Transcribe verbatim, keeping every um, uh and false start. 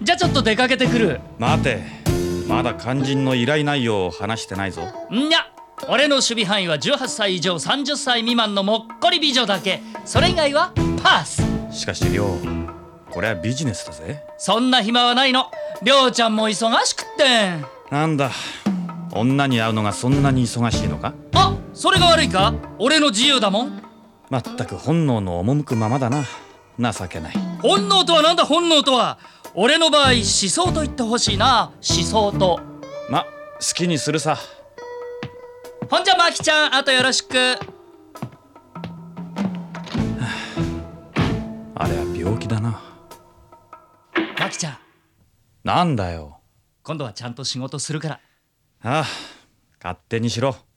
じゃあちょっと出かけてくる。 待て、まだ肝心の依頼内容を話してないぞ。 んにゃ、俺の守備範囲はじゅうはっさい以上さんじゅっさい未満のもっこり美女だけ。それ以外はパス。 しかし亮、これはビジネスだぜ。 そんな暇はないの。りょうちゃんも忙しくってん。 なんだ、女に会うのがそんなに忙しいのか。 あ、それが悪いか。俺の自由だもん。 まったく本能の赴くままだな。情けない。 本能とはなんだ。本能とは俺の場合思想と言ってほしいな。思想と。 ま、好きにするさ。 ほんじゃマキちゃん、あとよろしく。 あれは病気だな。 マキちゃん、 なんだよ。 今度はちゃんと仕事するから。 ああ、勝手にしろ。